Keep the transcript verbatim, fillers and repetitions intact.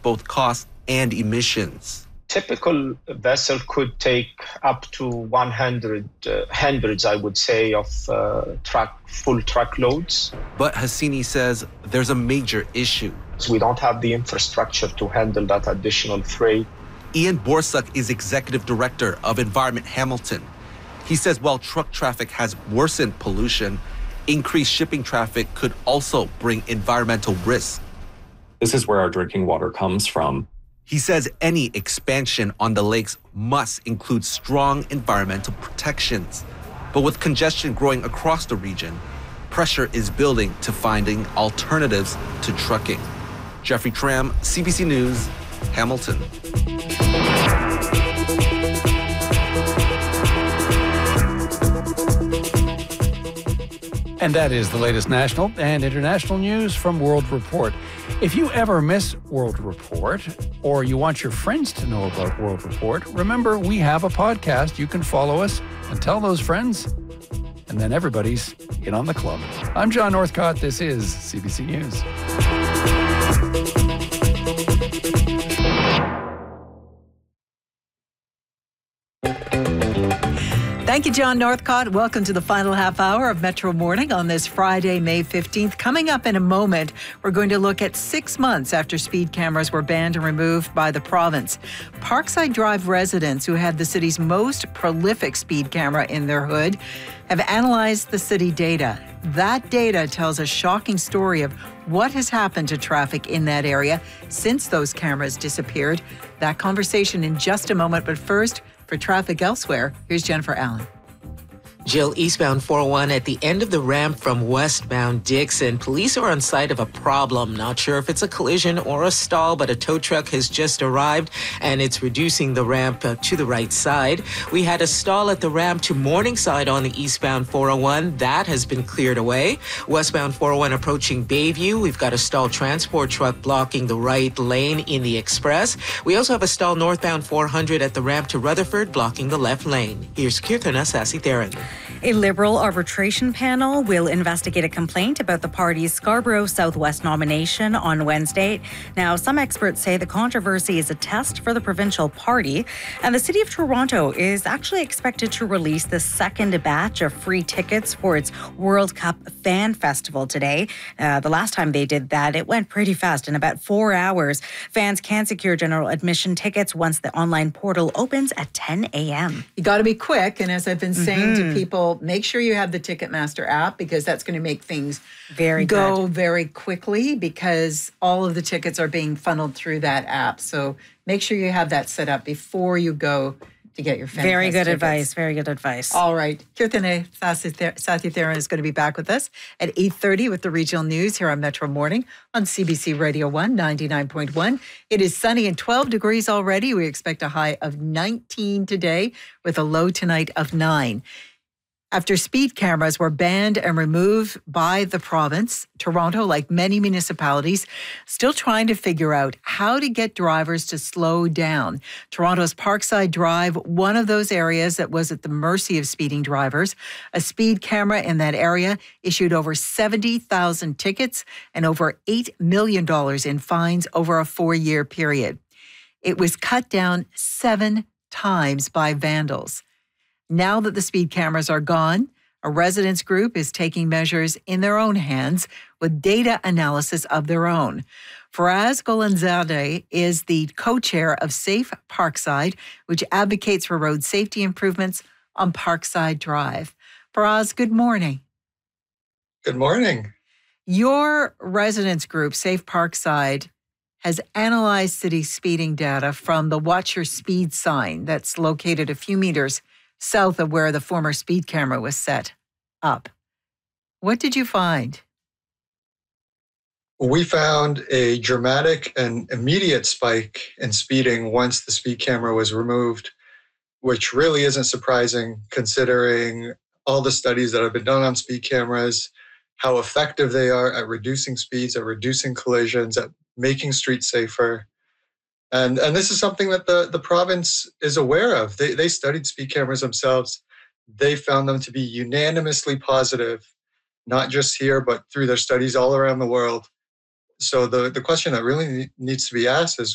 both cost and emissions. Typical vessel could take up to one hundred, uh, hundreds, I would say, of uh, truck, full truckloads. But Hassini says there's a major issue. So we don't have the infrastructure to handle that additional freight. Ian Borsuk is executive director of Environment Hamilton. He says while truck traffic has worsened pollution, increased shipping traffic could also bring environmental risks. This is where our drinking water comes from. He says any expansion on the lakes must include strong environmental protections. But with congestion growing across the region, pressure is building to finding alternatives to trucking. Jeffrey Tram, C B C News, Hamilton. And that is the latest national and international news from World Report. If you ever miss World Report, or you want your friends to know about World Report, remember we have a podcast. You can follow us and tell those friends, and then everybody's in on the club. I'm John Northcott. This is C B C News. Thank you, John Northcott. Welcome to the final half hour of Metro Morning on this Friday, May fifteenth. Coming up in a moment, we're going to look at six months after speed cameras were banned and removed by the province. Parkside Drive residents who had the city's most prolific speed camera in their hood have analyzed the city data. That data tells a shocking story of what has happened to traffic in that area since those cameras disappeared. That conversation in just a moment, but first, for traffic elsewhere, here's Jennifer Allen. Jill, eastbound four oh one at the end of the ramp from westbound Dixon. Police are on site of a problem. Not sure if it's a collision or a stall, but a tow truck has just arrived and it's reducing the ramp uh, to the right side. We had a stall at the ramp to Morningside on the eastbound four oh one. That has been cleared away. Westbound four oh one approaching Bayview. We've got a stalled transport truck blocking the right lane in the express. We also have a stall northbound four hundred at the ramp to Rutherford blocking the left lane. Here's Kirtana Sasitharan. A Liberal arbitration panel will investigate a complaint about the party's Scarborough Southwest nomination on Wednesday. Now, some experts say the controversy is a test for the provincial party, and the City of Toronto is actually expected to release the second batch of free tickets for its World Cup Fan Festival today. Uh, the last time they did that, it went pretty fast. In about four hours, fans can secure general admission tickets once the online portal opens at ten a.m. You got to be quick, and as I've been saying Mm-hmm. to people, make sure you have the Ticketmaster app because that's going to make things Very go good. very quickly because all of the tickets are being funneled through that app. So make sure you have that set up before you go to get your fan Very fest good tickets. advice. Very good advice. All right. Kirtane Sathitharan is going to be back with us at eight thirty with the regional news here on Metro Morning on C B C Radio one ninety-nine point one. It is sunny and twelve degrees already. We expect a high of nineteen today with a low tonight of nine. After speed cameras were banned and removed by the province, Toronto, like many municipalities, still trying to figure out how to get drivers to slow down. Toronto's Parkside Drive, one of those areas that was at the mercy of speeding drivers. A speed camera in that area issued over seventy thousand tickets and over eight million dollars in fines over a four-year period. It was cut down seven times by vandals. Now that the speed cameras are gone, a residents group is taking measures in their own hands with data analysis of their own. Faraz Golanzadeh is the co-chair of Safe Parkside, which advocates for road safety improvements on Parkside Drive. Faraz, good morning. Good morning. Your residents group, Safe Parkside, has analyzed city speeding data from the Watch Your Speed sign that's located a few meters south of where the former speed camera was set up. What did you find? We found a dramatic and immediate spike in speeding once the speed camera was removed, which really isn't surprising considering all the studies that have been done on speed cameras, how effective they are at reducing speeds, at reducing collisions, at making streets safer. And and this is something that the, the province is aware of. They they studied speed cameras themselves. They found them to be unanimously positive, not just here, but through their studies all around the world. So the, the question that really needs to be asked is,